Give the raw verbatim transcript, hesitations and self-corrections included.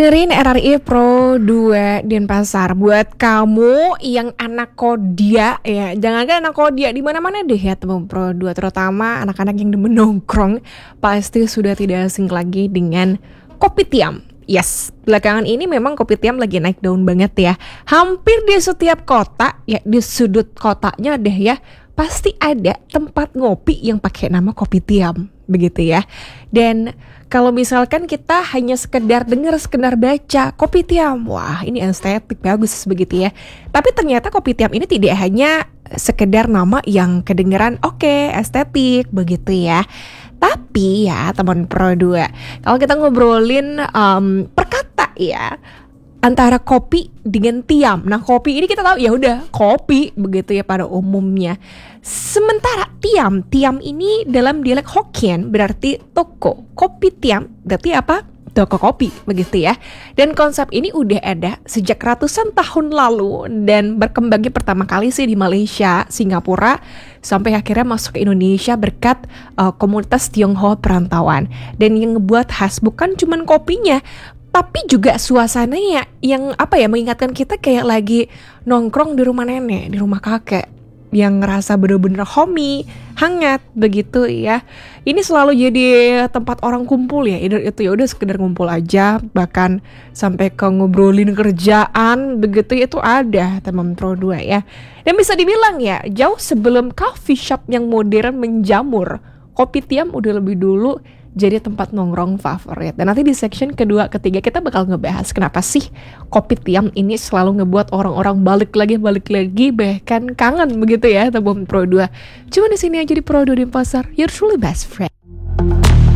Dengerin R R I Pro dua Denpasar. Buat kamu yang anak Kodia ya, jangankan anak Kodia, di mana-mana deh ya teman Pro dua, terutama anak-anak yang demen nongkrong, pasti sudah tidak asing lagi dengan Kopitiam. Yes, belakangan ini memang Kopitiam lagi naik daun banget ya. Hampir di setiap kota, ya di sudut kotanya deh ya, pasti ada tempat ngopi yang pakai nama Kopitiam, begitu ya. Dan kalau misalkan kita hanya sekedar dengar, sekedar baca Kopitiam, wah ini estetik, bagus begitu ya. Tapi ternyata Kopitiam ini tidak hanya sekedar nama yang kedengeran oke, okay, estetik begitu ya. Tapi ya teman Pro dua, kalau kita ngobrolin um, perkata ya, antara kopi dengan tiam. Nah, kopi ini kita tahu ya udah kopi begitu ya pada umumnya. Sementara tiam, tiam ini dalam dialek Hokkien berarti toko. Kopi tiam berarti apa? Toko kopi begitu ya. Dan konsep ini udah ada sejak ratusan tahun lalu dan berkembangnya pertama kali sih di Malaysia, Singapura, sampai akhirnya masuk ke Indonesia berkat uh, komunitas Tionghoa perantauan. Dan yang ngebuat khas bukan cuman kopinya, tapi juga suasananya yang apa ya, mengingatkan kita kayak lagi nongkrong di rumah nenek, di rumah kakek, yang ngerasa bener-bener homey, hangat begitu ya. Ini selalu jadi tempat orang kumpul ya. Itu ya udah sekedar ngumpul aja, bahkan sampai ke ngobrolin kerjaan begitu ya, itu ada teman Pro dua ya. Dan bisa dibilang ya, jauh sebelum coffee shop yang modern menjamur, Kopitiam udah lebih dulu jadi tempat nongkrong favorit. Dan nanti di section kedua, ketiga kita bakal ngebahas kenapa sih Kopitiam ini selalu ngebuat orang-orang balik lagi, balik lagi, bahkan kangen begitu ya teman Pro dua. Cuma di sini aja di Pro dua Denpasar, your truly best friend.